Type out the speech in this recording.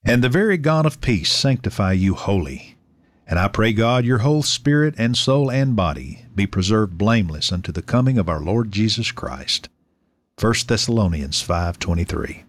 And the very God of peace sanctify you wholly. And I pray God your whole spirit and soul and body be preserved blameless unto the coming of our Lord Jesus Christ. 1 Thessalonians 5:23.